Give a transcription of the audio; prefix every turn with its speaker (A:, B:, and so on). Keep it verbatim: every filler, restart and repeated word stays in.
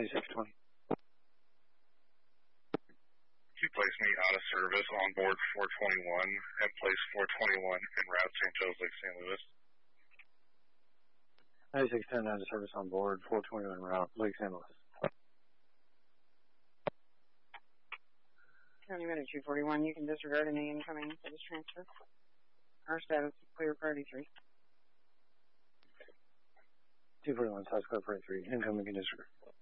A: ninety-six twenty.
B: You place me out of service on board four twenty-one and place four twenty-one en route Saint Joe's Lake Saint Louis.
A: ninety-six ten out of service on board four twenty-one route Lake Saint Louis.
C: County Medic two forty-one, you can disregard any incoming for this transfer. Our status is clear priority three.
A: two forty-one, South Square, priority three. Incoming can disregard.